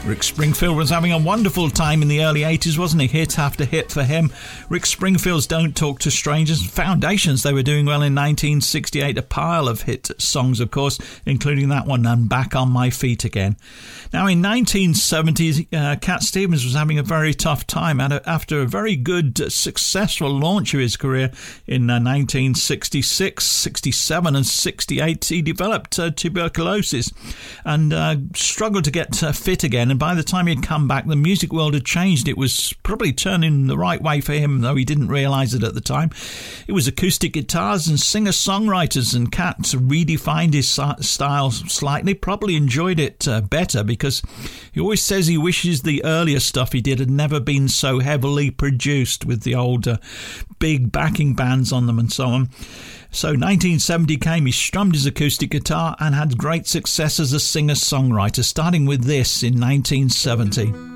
Rick Springfield was having a wonderful time in the early 80s, wasn't he? Hit after hit for him. Rick Springfield's Don't Talk to Strangers. Foundations, they were doing well in 1968. A pile of hit songs, of course, including that one, and Back on My Feet Again. Now, in 1970, Cat Stevens was having a very tough time. After a very good, successful launch of his career in 1966, 67 and 68, he developed tuberculosis and struggled to get fit again. And by the time he'd come back, the music world had changed. It was probably turning the right way for him, though he didn't realise it at the time. It was acoustic guitars and singer-songwriters, and Cat redefined his style slightly, probably enjoyed it better, because he always says he wishes the earlier stuff he did had never been so heavily produced with the old big backing bands on them and so on. So 1970 came, he strummed his acoustic guitar and had great success as a singer-songwriter, starting with this in 1970.